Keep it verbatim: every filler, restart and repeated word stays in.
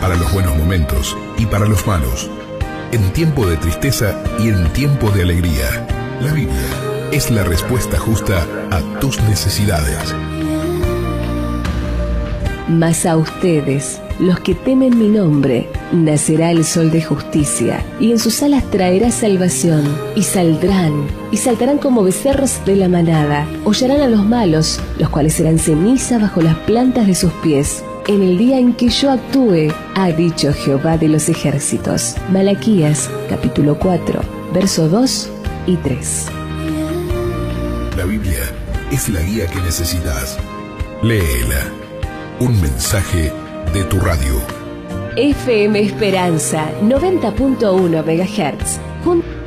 para los buenos momentos y para los malos, en tiempo de tristeza y en tiempo de alegría. La Biblia es la respuesta justa a tus necesidades. Mas a ustedes, los que temen mi nombre, nacerá el sol de justicia, y en sus alas traerá salvación, y saldrán, y saltarán como becerros de la manada, hollarán a los malos, los cuales serán ceniza bajo las plantas de sus pies. En el día en que yo actúe, ha dicho Jehová de los ejércitos. Malaquías, capítulo cuatro, verso dos y tres. La Biblia es la guía que necesitas. Léela. Un mensaje de tu radio. F M Esperanza, noventa punto uno megahertz. Jun-